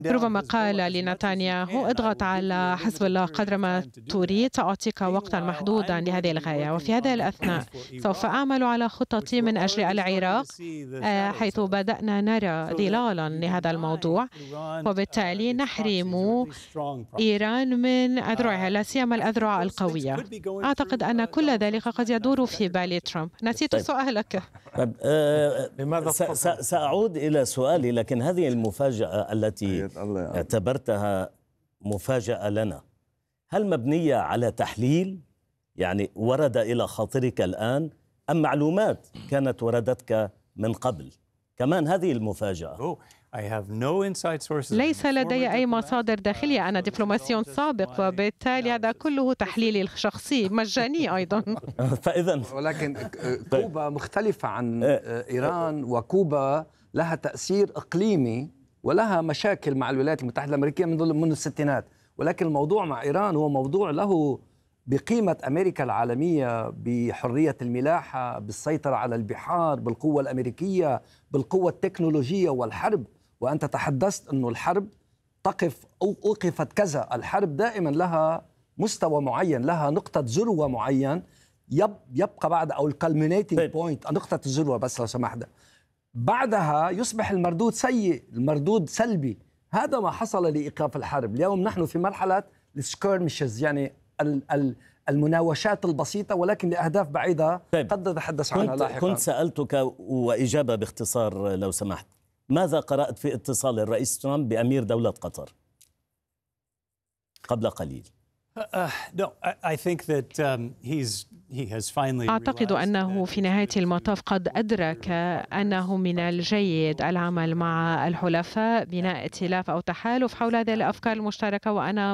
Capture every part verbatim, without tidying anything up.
ربما قال لنتنياهو اضغط على حزب الله قدر ما تريد، سأعطيك وقتا محدودا لهذه الغاية. وفي هذه الأثناء سوف أعمل على خطتي من أجل العراق، حيث بدأنا نرى ظلالا لهذا الموضوع، وبالتالي نحرم إيران من أذرعها، لا سيما الأذرع القوية. أعتقد أن كل ذلك قد يدور في بال ترامب. نسيت طيب. سؤالك. طيب آه سأعود إلى سؤالي، لكن هذه المفاجأة التي اعتبرتها مفاجأة لنا، هل مبنية على تحليل يعني ورد إلى خاطرك الآن، أم معلومات كانت وردتك من قبل؟ كمان هذه المفاجأة. ليس لدي أي مصادر داخلية، أنا دبلوماسي سابق، وبالتالي هذا كله تحليلي الشخصي مجاني أيضا. فإذا ولكن كوبا مختلفة عن إيران، وكوبا لها تأثير إقليمي ولها مشاكل مع الولايات المتحدة الأمريكية منذ من الستينات، ولكن الموضوع مع إيران هو موضوع له بقيمة أمريكا العالمية، بحرية الملاحة، بالسيطرة على البحار، بالقوة الأمريكية، بالقوة التكنولوجية والحرب. وأنت تحدثت أنه الحرب تقف أو أوقفت كذا، الحرب دائما لها مستوى معين، لها نقطة ذروة معين يبقى بعد، أو الكالمينيتنج بوينت، نقطة الذروة بس لو سمحت، بعدها يصبح المردود سيء، المردود سلبي. هذا ما حصل لإيقاف الحرب. اليوم نحن في مرحلة السكيرمشز، يعني المناوشات البسيطة ولكن لأهداف بعيدة قد نتحدث عنها لاحقا. كنت سألتك وإجابة باختصار لو سمحت، ماذا قرأت في اتصال الرئيس ترامب بأمير دولة قطر قبل قليل؟ أعتقد أنه في نهاية المطاف قد أدرك أنه من الجيد العمل مع الحلفاء، بناء ائتلاف أو تحالف حول هذه الأفكار المشتركة، وأنا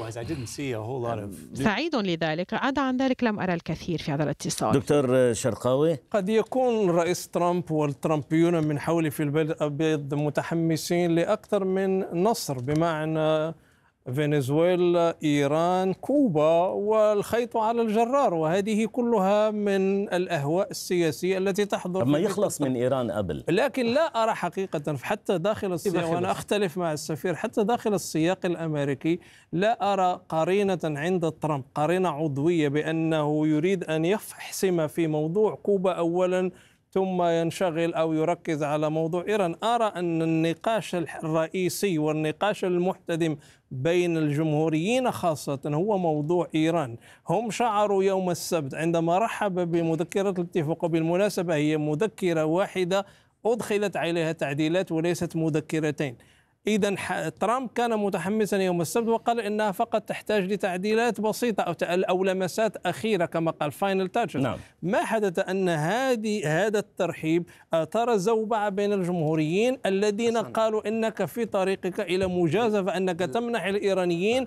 سعيد لذلك. عدا عن ذلك لم أرى الكثير في هذا الاتصال. دكتور شرقاوي، قد يكون رئيس ترامب والترامبيون من حوله في البلد الأبيض متحمسين لأكثر من نصر، بمعنى فنزويلا، إيران، كوبا، والخيط على الجرار، وهذه كلها من الأهواء السياسية التي تحضر. ما يخلص من إيران قبل. لكن لا أرى حقيقة حتى داخل السياق، وأنا أختلف مع السفير، حتى داخل السياق الأمريكي لا أرى قرينة عند ترامب، قرينة عضوية بأنه يريد أن يحسم في موضوع كوبا أولا ثم ينشغل أو يركز على موضوع إيران. أرى أن النقاش الرئيسي والنقاش المحتدم بين الجمهوريين خاصة هو موضوع إيران. هم شعروا يوم السبت عندما رحب بمذكرة الاتفاق، بالمناسبة هي مذكرة واحدة أدخلت عليها تعديلات وليست مذكرتين. إذن ترامب كان متحمسا يوم السبت وقال إنها فقط تحتاج لتعديلات بسيطة أو لمسات أخيرة كما قال فاينل تاتش. نعم. ما حدث أن هذه هذا الترحيب أثار زوبعة بين الجمهوريين الذين قالوا إنك في طريقك إلى مجازفة، أنك تمنح الإيرانيين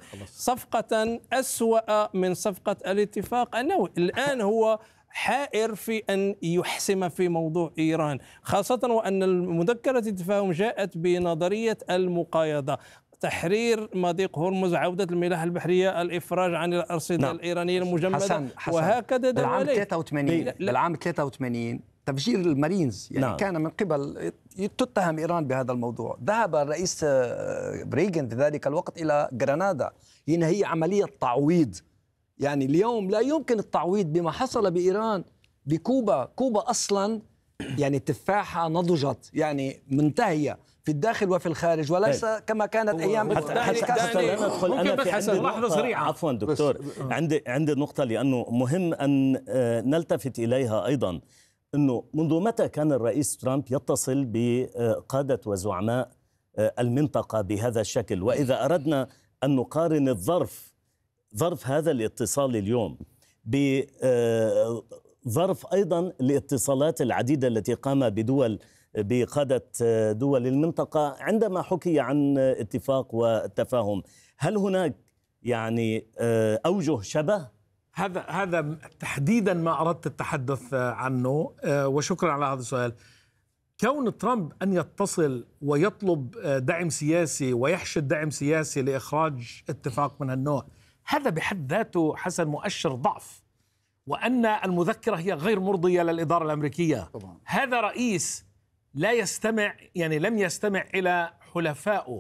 صفقة أسوأ من صفقة الاتفاق النووي. الآن هو حائر في أن يحسم في موضوع إيران، خاصة وأن المذكرة التفاهم جاءت بنظرية المقايضة، تحرير مضيق هرمز، عودة الملاحة البحرية، الإفراج عن الأرصدة نعم. الإيرانية المجمدة حسن حسن. وهكذا بالعام ثلاثة وثمانين بالعام ثلاثة وثمانين تفجير المارينز يعني نعم. كان من قبل تتهم إيران بهذا الموضوع. ذهب الرئيس ريغان في ذلك الوقت إلى غرناطة، هنا هي عملية تعويض. يعني اليوم لا يمكن التعويض بما حصل بإيران بكوبا. كوبا أصلا يعني تفاحة نضجت، يعني منتهية في الداخل وفي الخارج، وليس كما كانت أيام. حتى, حتى, حتى لا ندخل أنا في عندي لحظة سريعة. عفوا دكتور، عندي عندي نقطة لأنه مهم أن نلتفت إليها أيضا، أنه منذ متى كان الرئيس ترامب يتصل بقادة وزعماء المنطقة بهذا الشكل؟ وإذا أردنا أن نقارن الظرف ظرف هذا الاتصال اليوم بظرف أيضا الاتصالات العديدة التي قام بدول بقادة دول المنطقة عندما حكي عن اتفاق والتفاهم، هل هناك يعني أوجه شبه؟ هذا هذا تحديدا ما أردت التحدث عنه، وشكرا على هذا السؤال. كون ترامب أن يتصل ويطلب دعم سياسي ويحشد دعم سياسي لإخراج اتفاق من النوع، هذا بحد ذاته حسن مؤشر ضعف، وأن المذكرة هي غير مرضية للإدارة الأمريكية طبعا. هذا رئيس لا يستمع، يعني لم يستمع إلى حلفائه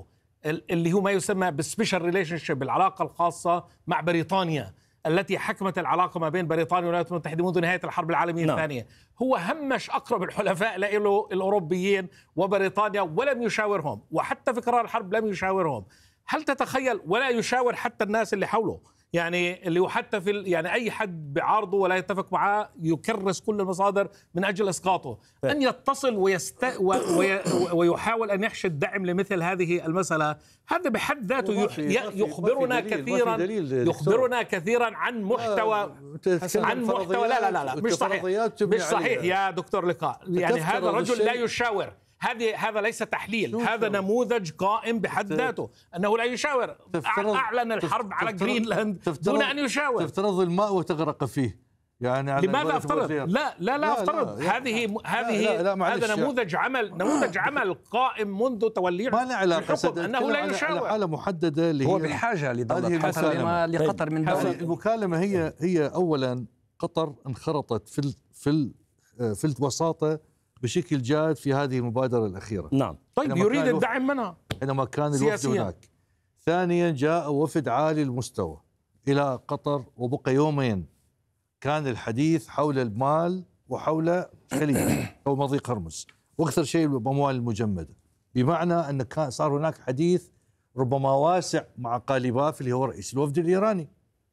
اللي هو ما يسمى بالسبيشال ريليشن شيب، العلاقة الخاصة مع بريطانيا التي حكمت العلاقة ما بين بريطانيا والولايات المتحدة منذ نهاية الحرب العالمية نعم. الثانية. هو همش أقرب الحلفاء له الأوروبيين وبريطانيا ولم يشاورهم، وحتى في قرار الحرب لم يشاورهم. هل تتخيل ولا يشاور حتى الناس اللي حوله، يعني اللي حتى في يعني أي حد بعارضه ولا يتفق معه يكرس كل المصادر من أجل إسقاطه. أن يتصل ويست... وي... ويحاول أن يحشد دعم لمثل هذه المسألة، هذا بحد ذاته يح... يخبرنا كثيرا يخبرنا كثيرا عن محتوى عن محتوى لا لا لا, لا. مش صحيح مش صحيح يا دكتور لقاء. يعني هذا رجل لا يشاور، هذه هذا ليس تحليل، هذا نموذج قائم بحد ذاته أنه لا يشاور. أعلن الحرب على جرينلاند دون أن يشاور. تفترض الماء وتغرق فيه، يعني على لماذا افترض؟ لا لا لا, لا افترض. هذه هذه هذا نموذج عمل نموذج عمل قائم منذ توليه ما له علاقة أنه لا يشاور. حالة محددة اللي هو بحاجة لدولة قطر لقطر من دولة. المكالمة هي هي أولا قطر انخرطت في ال في ال في الوساطة بشكل جاد في هذه المبادرة الأخيرة. نعم. طيب يريد الدعم منها حينما كان الوفد هناك. ثانيا جاء وفد عالي المستوى إلى قطر وبقى يومين، كان الحديث حول المال وحول خليج أو مضيق هرمز، وأكثر شيء الأموال المجمدة، بمعنى أن كان صار هناك حديث ربما واسع مع قاليباف اللي هو رئيس الوفد الإيراني.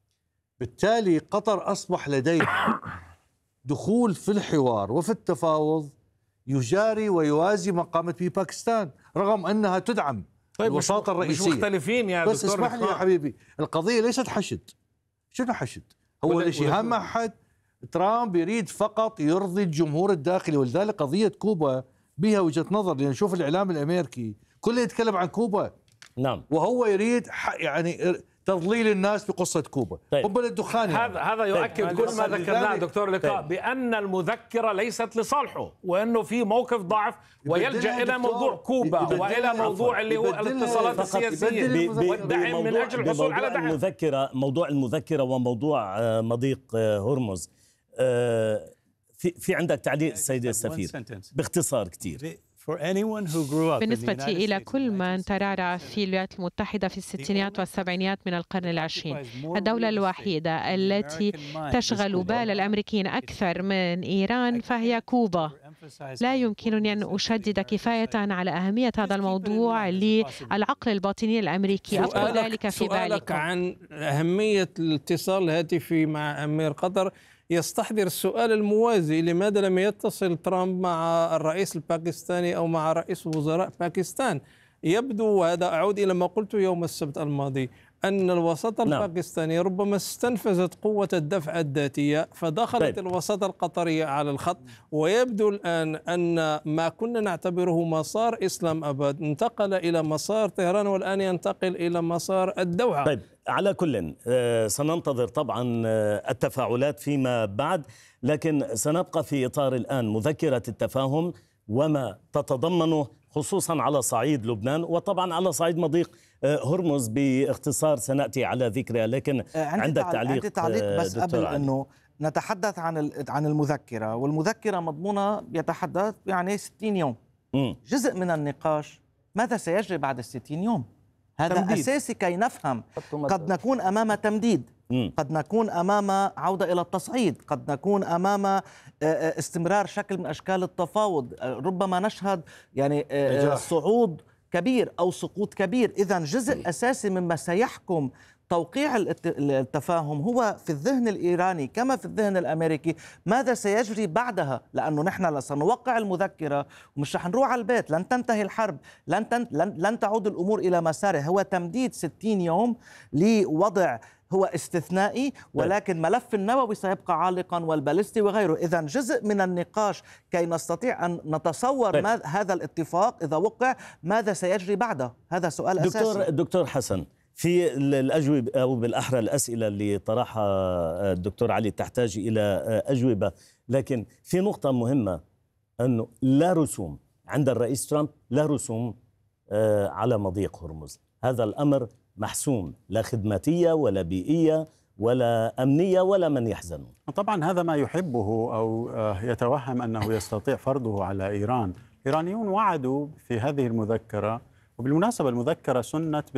بالتالي قطر أصبح لديها دخول في الحوار وفي التفاوض يجاري ويوازي ما قامت به باكستان، رغم أنها تدعم طيب الوساطة الرئيسية. مش مختلفين يا بس دكتور. اسمح لي يا حبيبي، القضية ليست حشد. شنو حشد؟ هو ليش هم أحد؟ ترامب يريد فقط يرضي الجمهور الداخلي، ولذلك قضية كوبا بها وجهة نظر، لأن نشوف الإعلام الأمريكي كله يتكلم عن كوبا. نعم. وهو يريد يعني تضليل الناس بقصة كوبا. طيب. قنبلة الدخان هذا هذا يؤكد طيب. كل ما ذكرناه دكتور لقاء، بأن المذكرة ليست لصالحه، وأنه في موقف ضعف ويلجأ إلى موضوع كوبا وإلى موضوع اللي هو الاتصالات السياسية والدعم من أجل الحصول على دعم. المذكرة موضوع المذكرة وموضوع مضيق هرمز، في في عندك تعليق السيدة السفير باختصار كتير؟ بالنسبة إلى كل من ترعرع في الولايات المتحدة في الستينيات والسبعينيات من القرن العشرين، الدولة الوحيدة التي تشغل بال الأمريكيين أكثر من إيران فهي كوبا. لا يمكنني أن أشدد كفاية على أهمية هذا الموضوع للعقل الباطني الأمريكي. أبقى ذلك في بالكم. سؤالك عن أهمية الاتصال الهاتفي مع أمير قطر يستحضر السؤال الموازي: لماذا لم يتصل ترامب مع الرئيس الباكستاني أو مع رئيس وزراء باكستان؟ يبدو، وهذا أعود إلى ما قلت يوم السبت الماضي، أن الوساطة نعم. الباكستانية ربما استنفذت قوة الدفع الذاتية فدخلت طيب. الوساطة القطرية على الخط، ويبدو الآن أن ما كنا نعتبره مسار إسلام أباد انتقل إلى مسار طهران، والآن ينتقل إلى مسار الدوحة. طيب، على كل سننتظر طبعا التفاعلات فيما بعد، لكن سنبقى في إطار الآن مذكرة التفاهم وما تتضمنه، خصوصا على صعيد لبنان وطبعا على صعيد مضيق هرمز باختصار سنأتي على ذكرها. لكن عندك تعليق؟ عندي تعليق بس قبل أنه نتحدث عن عن المذكرة، والمذكرة مضمونة يتحدث يعني ستين يوم. م. جزء من النقاش ماذا سيجري بعد الستين يوم، هذا تمديد. أساسي كي نفهم. قد نكون أمام تمديد، قد نكون أمام عودة إلى التصعيد، قد نكون أمام استمرار شكل من أشكال التفاوض، ربما نشهد يعني صعود كبير أو سقوط كبير. إذن جزء أساسي مما سيحكم توقيع التفاهم هو في الذهن الإيراني كما في الذهن الأمريكي ماذا سيجري بعدها، لأنه نحن سنوقع المذكرة ومش رح نروح على البيت، لن تنتهي الحرب، لن, تن... لن... لن تعود الأمور إلى مسارها. هو تمديد ستين يوم لوضع هو استثنائي، ولكن ملف النووي سيبقى عالقا والبالستي وغيره. إذن جزء من النقاش كي نستطيع أن نتصور ما هذا الاتفاق إذا وقع ماذا سيجري بعده، هذا سؤال أساسي. دكتور دكتور حسن، في الأجوبة أو بالأحرى الأسئلة اللي طرحها الدكتور علي تحتاج إلى أجوبة، لكن في نقطة مهمة، أنه لا رسوم عند الرئيس ترامب، لا رسوم على مضيق هرمز. هذا الأمر محسوم، لا خدماتية ولا بيئية ولا أمنية ولا من يحزن. طبعا هذا ما يحبه أو يتوهم أنه يستطيع فرضه على إيران. الإيرانيون وعدوا في هذه المذكرة وبالمناسبة المذكرة سنت